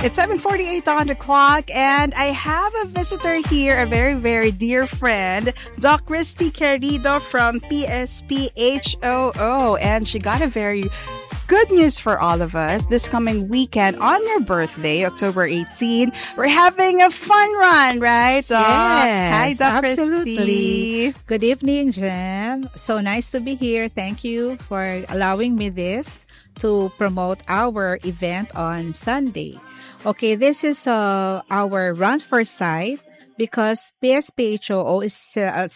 It's 7:48 on the clock, and I have a visitor here, a very, very dear friend, Doc Christy Querido from PSPHOO, and she got a very good news for all of us. This coming weekend on your birthday, October 18, we're having a fun run, right, Doc? Hi, Yes, Doc absolutely. Christy. Good evening, Jem. So nice to be here. Thank you for allowing me this to promote our event on Sunday. Okay, this is our Run for Sight because PSPHOO is